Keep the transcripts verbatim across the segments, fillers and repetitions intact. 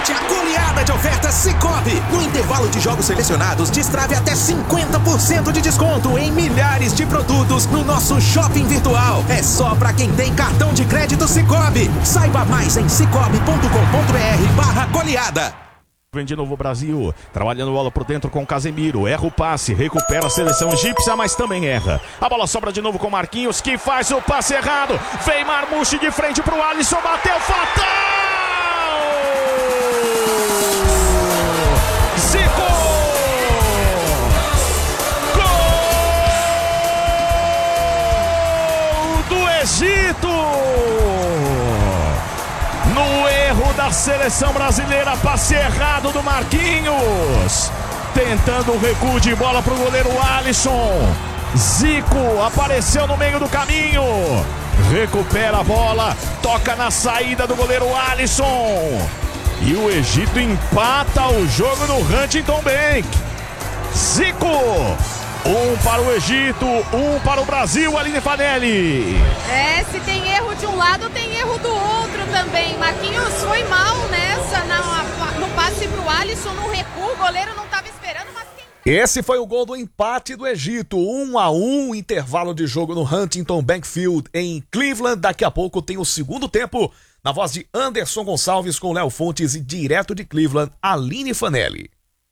Aproveite a goleada de ofertas Sicoob. No intervalo de jogos selecionados, destrave até cinquenta por cento de desconto em milhares de produtos no nosso shopping virtual. É só pra quem tem cartão de crédito Sicoob. Saiba mais em cicobi ponto com ponto br barra goleada. Vem de novo o Brasil, trabalhando bola por dentro com Casemiro, erra o passe, recupera a seleção egípcia, mas também erra. A bola sobra de novo com Marquinhos, que faz o passe errado. Vem Marmouche de frente pro Alisson, bateu, fatal! Zico! Gol do Egito! No erro da seleção brasileira, passe errado do Marquinhos. Tentando o recuo de bola para o goleiro Alisson. Zico apareceu no meio do caminho. Recupera a bola, toca na saída do goleiro Alisson. E o Egito empata o jogo no Huntington Bank. Zico, um para o Egito, um para o Brasil, Aline Fanelli. É, se tem erro de um lado, tem erro do outro também. Marquinhos foi mal nessa, na, no passe pro Alisson, no recuo, o goleiro não estava esperando, mas quem... Esse foi o gol do empate do Egito, um a um, intervalo de jogo no Huntington Bank Field em Cleveland. Daqui a pouco tem o segundo tempo, na voz de Anderson Gonçalves com Léo Fontes e direto de Cleveland, Aline Fanelli.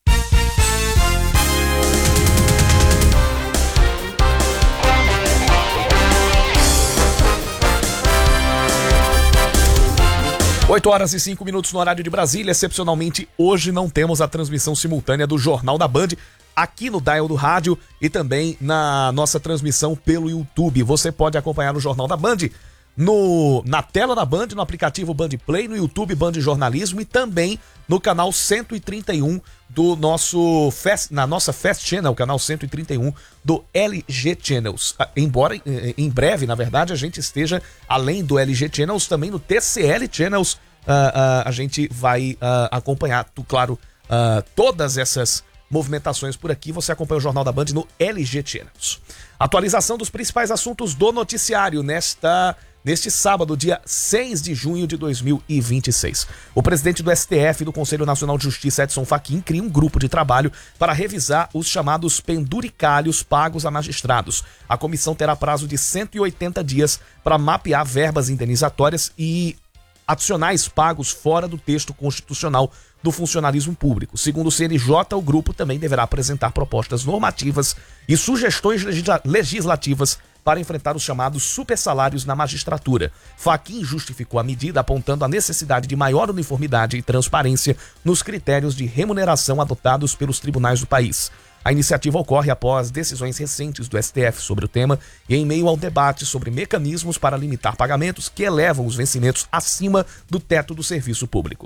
oito horas e cinco minutos no horário de Brasília. Excepcionalmente, hoje não temos a transmissão simultânea do Jornal da Band aqui no dial do rádio e também na nossa transmissão pelo YouTube. Você pode acompanhar o Jornal da Band no, na tela da Band, no aplicativo Band Play, no YouTube Band Jornalismo e também no canal cento e trinta e um do nosso Fast, na nossa Fast Channel, canal cento e trinta e um do L G Channels. Embora em breve, na verdade, a gente esteja além do L G Channels, também no T C L Channels, uh, uh, a gente vai uh, acompanhar, tu, claro, uh, todas essas movimentações por aqui. Você acompanha o Jornal da Band no L G Channels. Atualização dos principais assuntos do noticiário nesta... Neste sábado, dia seis de junho de dois mil e vinte e seis, o presidente do S T F e do Conselho Nacional de Justiça, Edson Fachin, cria um grupo de trabalho para revisar os chamados penduricalhos pagos a magistrados. A comissão terá prazo de cento e oitenta dias para mapear verbas indenizatórias e adicionais pagos fora do texto constitucional do funcionalismo público. Segundo o C N J, o grupo também deverá apresentar propostas normativas e sugestões legisla- legislativas para enfrentar os chamados supersalários na magistratura. Fachin justificou a medida apontando a necessidade de maior uniformidade e transparência nos critérios de remuneração adotados pelos tribunais do país. A iniciativa ocorre após decisões recentes do S T F sobre o tema e em meio ao debate sobre mecanismos para limitar pagamentos que elevam os vencimentos acima do teto do serviço público.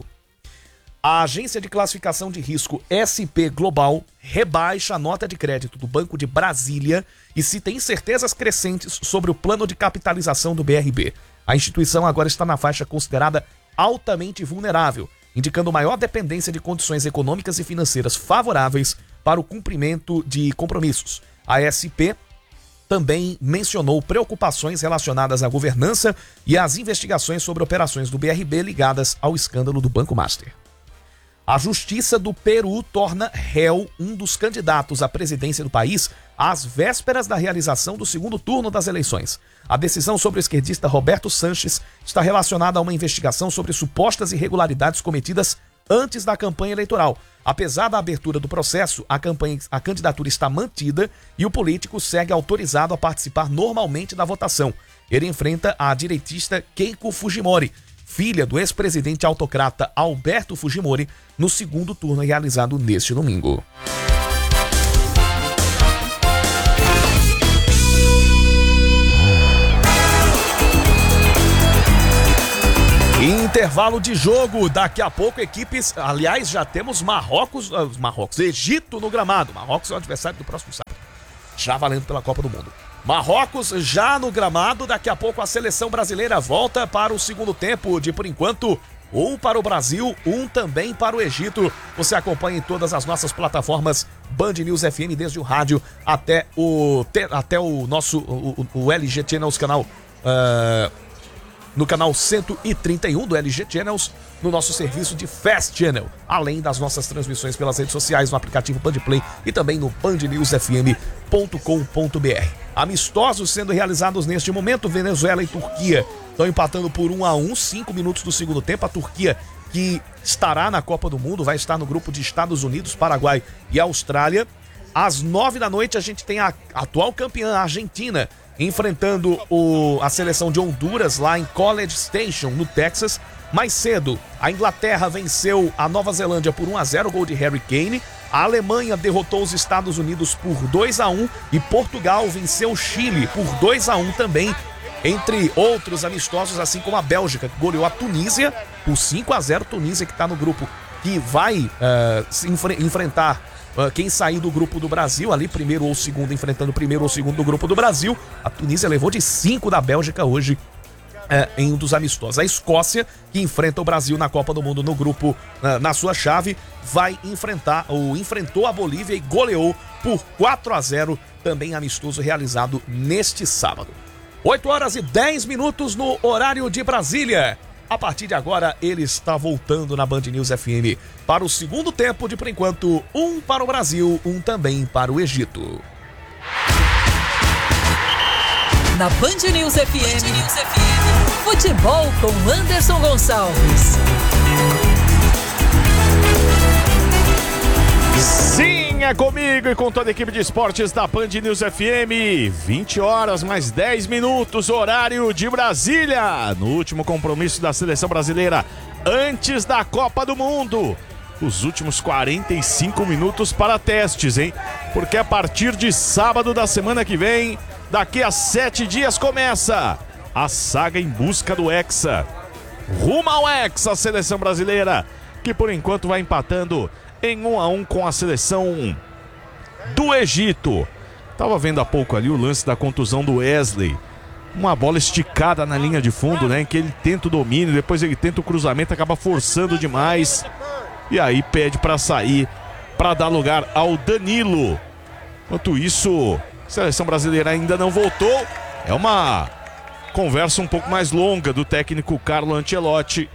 A agência de classificação de risco S P Global rebaixa a nota de crédito do Banco de Brasília e cita incertezas crescentes sobre o plano de capitalização do B R B. A instituição agora está na faixa considerada altamente vulnerável, indicando maior dependência de condições econômicas e financeiras favoráveis para o cumprimento de compromissos. A S P também mencionou preocupações relacionadas à governança e às investigações sobre operações do B R B ligadas ao escândalo do Banco Master. A Justiça do Peru torna réu um dos candidatos à presidência do país às vésperas da realização do segundo turno das eleições. A decisão sobre o esquerdista Roberto Sanches está relacionada a uma investigação sobre supostas irregularidades cometidas antes da campanha eleitoral. Apesar da abertura do processo, a, campanha, a candidatura está mantida e o político segue autorizado a participar normalmente da votação. Ele enfrenta a direitista Keiko Fujimori, filha do ex-presidente autocrata Alberto Fujimori, no segundo turno realizado neste domingo. Intervalo de jogo, daqui a pouco equipes, aliás, já temos Marrocos, uh, Marrocos, Egito no gramado. Marrocos é o adversário do próximo sábado, já valendo pela Copa do Mundo. Marrocos já no gramado, daqui a pouco a seleção brasileira volta para o segundo tempo de, por enquanto, um para o Brasil, um também para o Egito. Você acompanha em todas as nossas plataformas Band News F M, desde o rádio até o, te, até o nosso, o, o L G Channels, canal uh, no canal cento e trinta e um do L G Channels, no nosso serviço de Fast Channel, além das nossas transmissões pelas redes sociais, no aplicativo Band Play e também no band news f m ponto com ponto b r. Amistosos sendo realizados neste momento, Venezuela e Turquia estão empatando por um a um, cinco minutos do segundo tempo. A Turquia, que estará na Copa do Mundo, vai estar no grupo de Estados Unidos, Paraguai e Austrália. Às nove da noite a gente tem a atual campeã, a Argentina, enfrentando o, a seleção de Honduras lá em College Station, no Texas. Mais cedo, a Inglaterra venceu a Nova Zelândia por um a zero, gol de Harry Kane. A Alemanha derrotou os Estados Unidos por dois a um e Portugal venceu o Chile por dois a um também, entre outros amistosos, assim como a Bélgica, que goleou a Tunísia por cinco a zero. Tunísia, que está no grupo que vai uh, se enfre- enfrentar uh, quem sair do grupo do Brasil, ali primeiro ou segundo, enfrentando o primeiro ou segundo do grupo do Brasil. A Tunísia levou de cinco da Bélgica hoje, É, em um dos amistosos. A Escócia, que enfrenta o Brasil na Copa do Mundo no grupo, na, na sua chave, vai enfrentar, ou enfrentou a Bolívia e goleou por quatro a zero, também amistoso realizado neste sábado. oito horas e dez minutos no horário de Brasília. A partir de agora, ele está voltando na Band News F M para o segundo tempo, de por enquanto, um para o Brasil, um também para o Egito. Na Band News F M, Band News F M, futebol com Anderson Gonçalves. Sim, é comigo e com toda a equipe de esportes da Band News F M. vinte horas mais dez minutos, horário de Brasília. No último compromisso da seleção brasileira antes da Copa do Mundo. Os últimos quarenta e cinco minutos para testes, hein? Porque a partir de sábado da semana que vem, daqui a sete dias, começa a saga em busca do Hexa. Rumo ao Hexa, a seleção brasileira, que por enquanto vai empatando em um a um com a seleção do Egito. Tava vendo há pouco ali o lance da contusão do Wesley. Uma bola esticada na linha de fundo, né? Em que ele tenta o domínio, depois ele tenta o cruzamento, acaba forçando demais. E aí pede para sair, para dar lugar ao Danilo. Enquanto isso, a seleção brasileira ainda não voltou. É uma conversa um pouco mais longa do técnico Carlo Ancelotti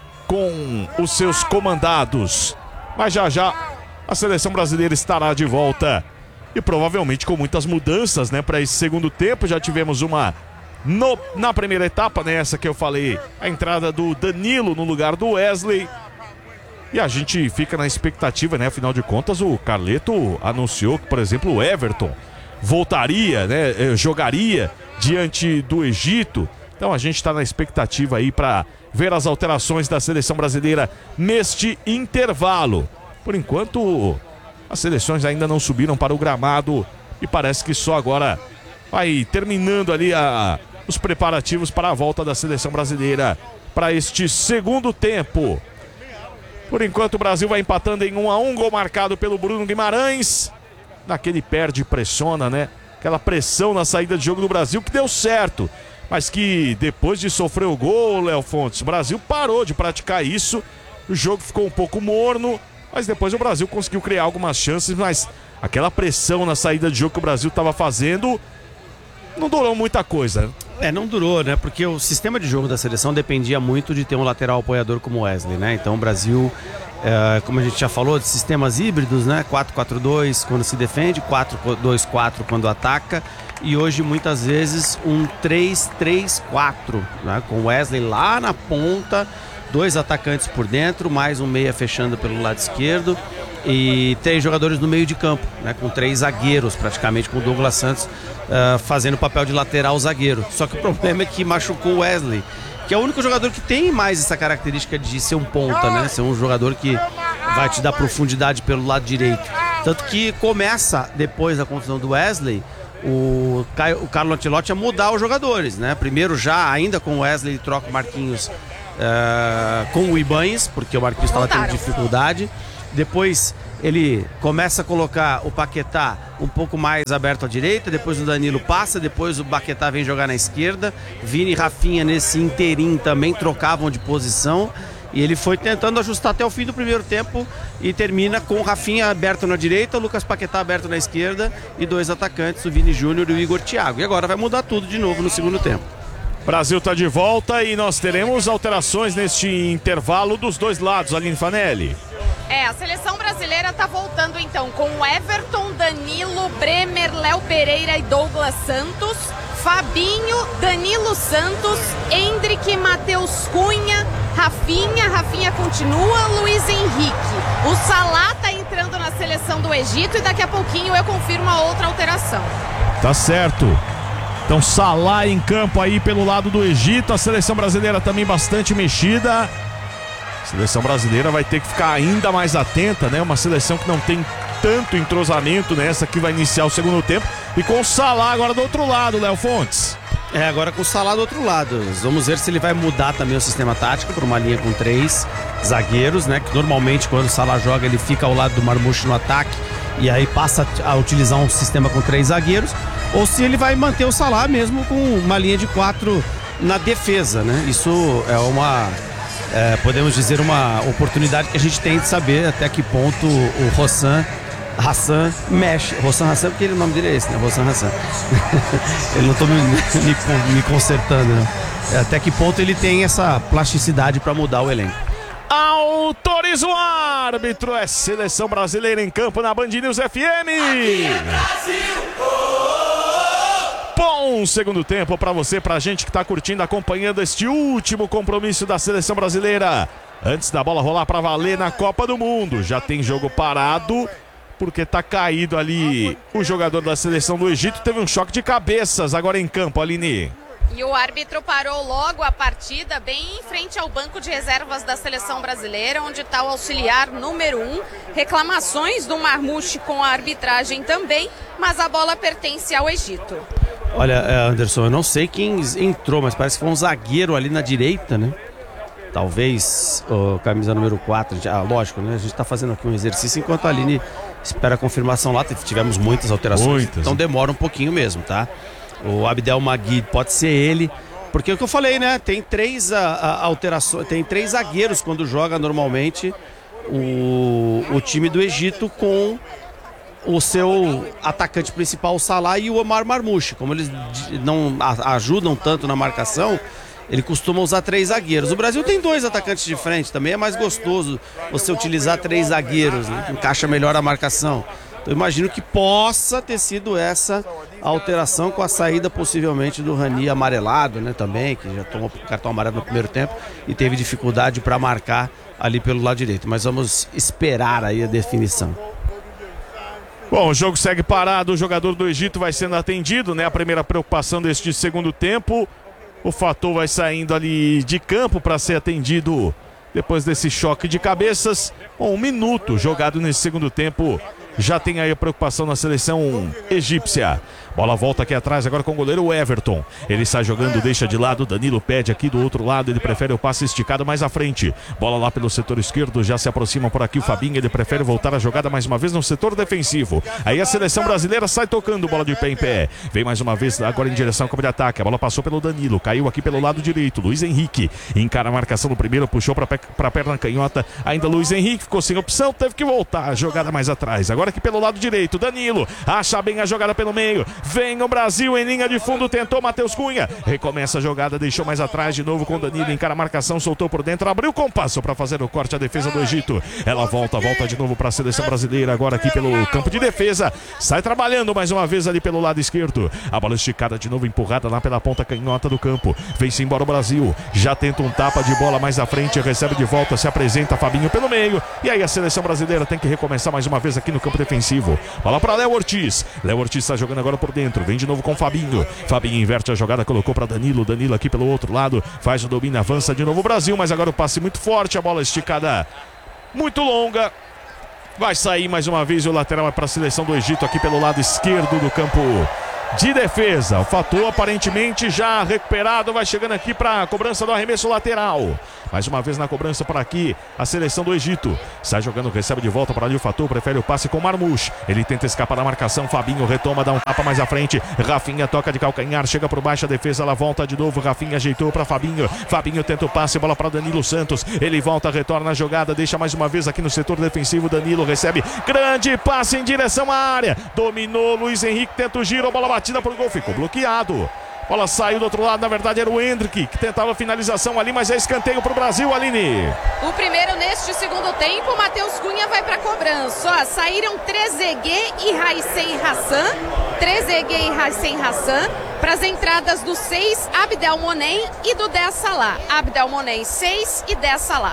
com os seus comandados. Mas já já a seleção brasileira estará de volta. E provavelmente com muitas mudanças, né, para esse segundo tempo. Já tivemos uma no, na primeira etapa, né, essa que eu falei, a entrada do Danilo no lugar do Wesley. E a gente fica na expectativa, né? Afinal de contas, o Carleto anunciou que, por exemplo, o Everton voltaria, né? Jogaria diante do Egito. Então a gente está na expectativa aí para ver as alterações da seleção brasileira neste intervalo. Por enquanto, as seleções ainda não subiram para o gramado e parece que só agora vai terminando ali a, os preparativos para a volta da seleção brasileira para este segundo tempo. Por enquanto o Brasil vai empatando em um a um, gol marcado pelo Bruno Guimarães. Naquele perde e pressiona, né? Aquela pressão na saída de jogo do Brasil que deu certo. Mas que depois de sofrer o gol, Léo Fontes, o Brasil parou de praticar isso. O jogo ficou um pouco morno, mas depois o Brasil conseguiu criar algumas chances. Mas aquela pressão na saída de jogo que o Brasil estava fazendo não durou muita coisa. É, não durou, né? Porque o sistema de jogo da seleção dependia muito de ter um lateral apoiador como o Wesley, né? Então o Brasil, é, como a gente já falou, de sistemas híbridos, né? quatro quatro dois quando se defende, quatro dois quatro quando ataca. E hoje, muitas vezes, um três três quatro, né? Com o Wesley lá na ponta, dois atacantes por dentro, mais um meia fechando pelo lado esquerdo. E três jogadores no meio de campo, né, com três zagueiros praticamente, com o Douglas Santos uh, fazendo o papel de lateral zagueiro. Só que o problema é que machucou o Wesley, que é o único jogador que tem mais essa característica de ser um ponta, né, ser um jogador que vai te dar profundidade pelo lado direito. Tanto que começa, depois da contusão do Wesley, o, Caio, o Carlo Ancelotti a mudar os jogadores, né? Primeiro, já ainda com o Wesley, ele troca o Marquinhos uh, com o Ibanez, porque o Marquinhos estava tendo dificuldade. Depois ele começa a colocar o Paquetá um pouco mais aberto à direita, depois o Danilo passa, depois o Paquetá vem jogar na esquerda. Vini e Rafinha nesse inteirinho também trocavam de posição. E ele foi tentando ajustar até o fim do primeiro tempo e termina com o Rafinha aberto na direita, o Lucas Paquetá aberto na esquerda e dois atacantes, o Vini Júnior e o Igor Thiago. E agora vai mudar tudo de novo no segundo tempo. Brasil tá de volta e nós teremos alterações neste intervalo dos dois lados, Aline Fanelli. É, a seleção brasileira tá voltando então com o Everton, Danilo, Bremer, Léo Pereira e Douglas Santos, Fabinho, Danilo Santos, Endrick, Matheus Cunha, Rafinha, Rafinha continua, Luiz Henrique. O Salah tá entrando na seleção do Egito e daqui a pouquinho eu confirmo a outra alteração. Tá certo. Então Salah em campo aí pelo lado do Egito, a seleção brasileira também bastante mexida. A seleção brasileira vai ter que ficar ainda mais atenta, né? Uma seleção que não tem tanto entrosamento nessa que vai iniciar o segundo tempo. E com o Salah agora do outro lado, Léo Fontes. É, agora com o Salah do outro lado. Vamos ver se ele vai mudar também o sistema tático para uma linha com três zagueiros, né? Que normalmente quando o Salah joga ele fica ao lado do Marmouche no ataque e aí passa a utilizar um sistema com três zagueiros. Ou se ele vai manter o Salah mesmo com uma linha de quatro na defesa, né? Isso é uma, é, podemos dizer, uma oportunidade que a gente tem de saber até que ponto o Rossan Hassan mexe. Rossan Hassan, porque o nome dele é esse, né? Rossan Hassan. Eu não tô me, me, me consertando, né? Até que ponto ele tem essa plasticidade para mudar o elenco. Autoriza o árbitro, é seleção brasileira em campo na Band News F M. Aqui é Brasil. Bom segundo tempo para você, pra gente que tá curtindo, acompanhando este último compromisso da seleção brasileira. Antes da bola rolar para valer na Copa do Mundo. Já tem jogo parado, porque tá caído ali o jogador da seleção do Egito. Teve um choque de cabeças agora em campo, Aline. E o árbitro parou logo a partida, bem em frente ao banco de reservas da seleção brasileira, onde está o auxiliar número um. Reclamações do Marmouche com a arbitragem também, mas a bola pertence ao Egito. Olha, Anderson, eu não sei quem entrou, mas parece que foi um zagueiro ali na direita, né? Talvez o camisa número quatro, ah, lógico, né? A gente tá fazendo aqui um exercício enquanto a Aline espera a confirmação lá. Tivemos muitas alterações, muitas, então demora um pouquinho mesmo, tá? O Abdel Magui pode ser ele, porque é o que eu falei, né? Tem três a, a, alterações, tem três zagueiros quando joga normalmente o, o time do Egito com o seu atacante principal, o Salah, e o Omar Marmouche. Como eles não a, ajudam tanto na marcação, ele costuma usar três zagueiros. O Brasil tem dois atacantes de frente, também é mais gostoso você utilizar três zagueiros, né? Encaixa melhor a marcação. Então, eu imagino que possa ter sido essa alteração, com a saída possivelmente do Rani amarelado, né, também, que já tomou cartão amarelo no primeiro tempo e teve dificuldade para marcar ali pelo lado direito. Mas vamos esperar aí a definição. Bom, o jogo segue parado, o jogador do Egito vai sendo atendido, né? A primeira preocupação deste segundo tempo. O Fatou vai saindo ali de campo para ser atendido depois desse choque de cabeças. Bom, um minuto jogado nesse segundo tempo. Já tem aí a preocupação na seleção egípcia. Bola volta aqui atrás agora com o goleiro Everton. Ele sai jogando, deixa de lado. Danilo pede aqui do outro lado. Ele prefere o passe esticado mais à frente. Bola lá pelo setor esquerdo. Já se aproxima por aqui o Fabinho. Ele prefere voltar a jogada mais uma vez no setor defensivo. Aí a seleção brasileira sai tocando bola de pé em pé. Vem mais uma vez agora em direção ao campo de ataque. A bola passou pelo Danilo. Caiu aqui pelo lado direito. Luiz Henrique encara a marcação no primeiro. Puxou para a perna canhota. Ainda Luiz Henrique ficou sem opção. Teve que voltar a jogada mais atrás. Agora aqui pelo lado direito. Danilo acha bem a jogada pelo meio. Vem o Brasil em linha de fundo, tentou Matheus Cunha, recomeça a jogada, deixou mais atrás de novo com Danilo, encara a marcação, soltou por dentro, abriu o compasso para fazer o corte à defesa do Egito. Ela volta, volta de novo para a seleção brasileira, agora aqui pelo campo de defesa, sai trabalhando mais uma vez ali pelo lado esquerdo, a bola esticada de novo, empurrada lá pela ponta canhota do campo, vem-se embora o Brasil, já tenta um tapa de bola mais à frente, recebe de volta, se apresenta Fabinho pelo meio, e aí a seleção brasileira tem que recomeçar mais uma vez aqui no campo defensivo. Bola para Léo Ortiz, Léo Ortiz está jogando agora por dentro, vem de novo com Fabinho. Fabinho inverte a jogada, colocou para Danilo. Danilo aqui pelo outro lado, faz o domínio, avança de novo o Brasil, mas agora o passe muito forte, a bola esticada muito longa. Vai sair mais uma vez, o lateral é para a seleção do Egito aqui pelo lado esquerdo do campo de defesa. O Fatou aparentemente já recuperado, vai chegando aqui para a cobrança do arremesso lateral. Mais uma vez na cobrança por aqui a seleção do Egito. Sai jogando, recebe de volta para ali o Fatou, prefere o passe com o Marmouche. Ele tenta escapar da marcação, Fabinho retoma, dá um tapa mais à frente. Rafinha toca de calcanhar, chega por baixo a defesa, ela volta de novo. Rafinha ajeitou para Fabinho. Fabinho tenta o passe, bola para Danilo Santos. Ele volta, retorna a jogada, deixa mais uma vez aqui no setor defensivo. Danilo recebe, grande passe em direção à área. Dominou Luiz Henrique, tenta o giro, a bola batida pro gol, ficou bloqueado Bola saiu do outro lado, na verdade era o Hendrick que tentava a finalização ali, mas é escanteio pro Brasil, Aline. O primeiro neste segundo tempo, Matheus Cunha vai pra cobrança. Ó, saíram Trezeguet e Raicen Hassan. Trezeguet e Raicen Hassan. Para as entradas do seis, Abdelmonem e do dez, Salah. Abdelmonem seis e dez, Salah.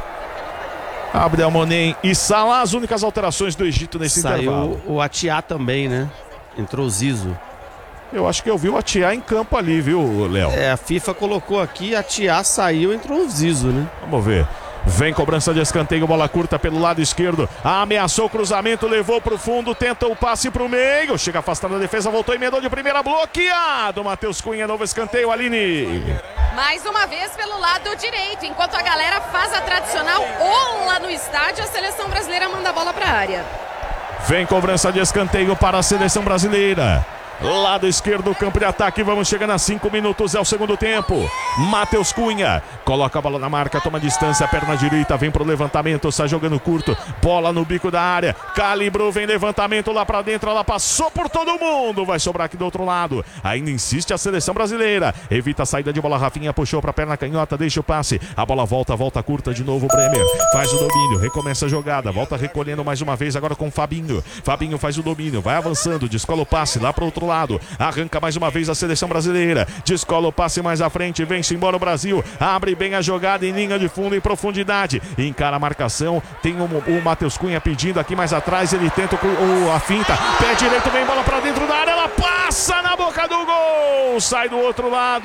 Abdelmonem e Salah, as únicas alterações do Egito nesse Saiu intervalo. o Atiá também, né? Entrou o Zizo. Eu acho que eu vi o Atiá em campo ali, viu, Léo? É, a FIFA colocou aqui, Atiá saiu, entrou o Zizo, né? Vamos ver. Vem cobrança de escanteio, bola curta pelo lado esquerdo. Ameaçou o cruzamento, levou pro fundo, tenta o passe pro meio. Chega afastando a defesa, voltou, emendou de primeira, bloqueado. Matheus Cunha, novo escanteio, Aline. Mais uma vez pelo lado direito. Enquanto a galera faz a tradicional ola no estádio, a seleção brasileira manda a bola pra área. Vem cobrança de escanteio para a seleção brasileira. Lado esquerdo do campo de ataque, vamos chegando a cinco minutos, é o segundo tempo. Matheus Cunha coloca a bola na marca, toma distância, perna direita, vem pro levantamento, sai jogando curto, bola no bico da área, calibrou, vem levantamento lá pra dentro, ela passou por todo mundo, vai sobrar aqui do outro lado, ainda insiste a seleção brasileira, evita a saída de bola, Rafinha puxou pra perna canhota, deixa o passe, a bola volta, volta curta de novo, Bremer faz o domínio, recomeça a jogada, volta recolhendo mais uma vez agora com o Fabinho, Fabinho faz o domínio, vai avançando, descola o passe lá pro outro lado. Arranca mais uma vez a seleção brasileira. Descola o passe mais à frente. Vem-se embora o Brasil. Abre bem a jogada em linha de fundo, em profundidade. Encara a marcação. Tem o, o Matheus Cunha pedindo aqui mais atrás. Ele tenta o, o, a finta. Pé direito, vem bola pra dentro da área. Ela passa na boca do gol. Sai do outro lado.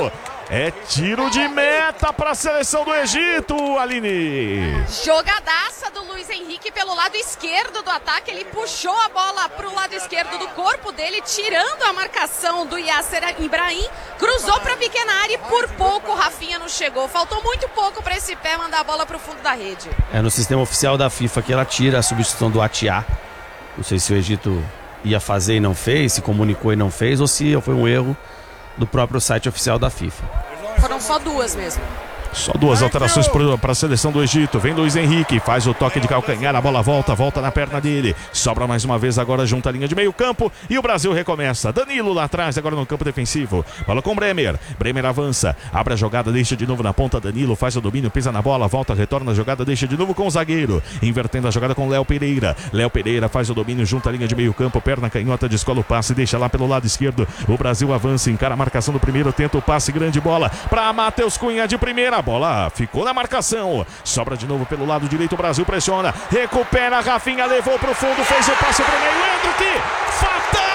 É tiro de meta para a seleção do Egito, Aline. Jogadaça do Luiz Henrique pelo lado esquerdo do ataque. Ele puxou a bola para o lado esquerdo do corpo dele, tirando a marcação do Yasser Ibrahim. Cruzou para a pequena área e por pouco o Rafinha não chegou. Faltou muito pouco para esse pé mandar a bola para o fundo da rede. É no sistema oficial da FIFA que ela tira a substituição do Atiá. Não sei se o Egito ia fazer e não fez, se comunicou e não fez, ou se foi um erro do próprio site oficial da FIFA. Foram só duas mesmo. Só duas alterações para a seleção do Egito. Vem Luiz Henrique, faz o toque de calcanhar, a bola volta, volta na perna dele. Sobra mais uma vez agora junto à linha de meio campo e o Brasil recomeça. Danilo lá atrás, agora no campo defensivo. Bola com Bremer. Bremer avança, abre a jogada, deixa de novo na ponta. Danilo faz o domínio, pisa na bola, volta, retorna a jogada, deixa de novo com o zagueiro. Invertendo a jogada com Léo Pereira. Léo Pereira faz o domínio junto à linha de meio campo, perna canhota, descola o passe, deixa lá pelo lado esquerdo. O Brasil avança, encara a marcação do primeiro, tenta o passe, grande bola para Matheus Cunha de primeira. A bola ficou na marcação, sobra de novo pelo lado direito, o Brasil pressiona, recupera, Rafinha levou pro fundo, fez o passe pro meio, Hendrick, fatal!